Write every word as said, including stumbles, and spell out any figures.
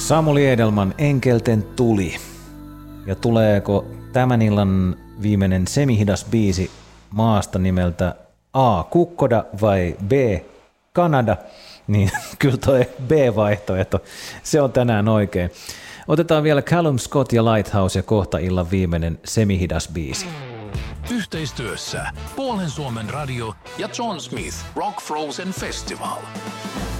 Samuli Edelman, Enkelten tuli. Ja tuleeko tämän illan viimeinen semihidas biisi maasta nimeltä A. Kukkoda vai B. Kanada? Niin kyllä toi B-vaihtoehto, se on tänään oikein. Otetaan vielä Callum Scott ja Lighthouse ja kohta illan viimeinen semihidas biisi. Yhteistyössä Puolen Suomen radio ja John Smith Rock Frozen Festival.